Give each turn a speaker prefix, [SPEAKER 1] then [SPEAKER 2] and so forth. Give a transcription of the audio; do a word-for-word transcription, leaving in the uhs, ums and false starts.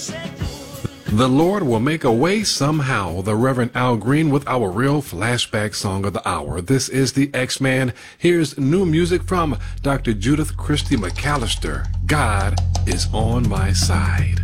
[SPEAKER 1] The Lord will make a way somehow. The Reverend Al Green with our real flashback song of the hour. This is the X-Man. Here's new music from Doctor Judith Christy McAllister. God is on my side.